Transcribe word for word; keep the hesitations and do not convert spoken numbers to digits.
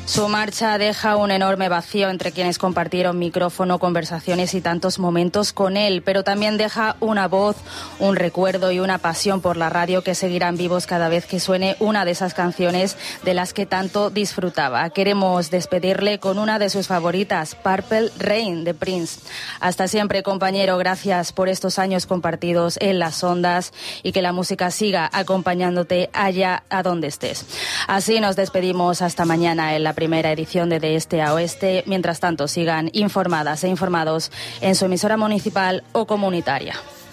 Su marcha deja un enorme vacío entre quienes compartieron micrófono, conversaciones y tantos momentos con él, pero también deja una voz, un recuerdo y una pasión por la radio que seguirán vivos cada vez que suene una de esas canciones de las que tanto disfrutaba. Queremos despedirle con una de sus favoritas, Purple Rain, de Prince. Hasta siempre, compañero, gracias por estos años compartidos en las ondas y que la música siga acompañándote allá a donde estés. Así nos despedimos hasta mañana en la primera edición de De Este a Oeste. Mientras tanto, sigan informadas e informados en su emisora municipal o comunitaria.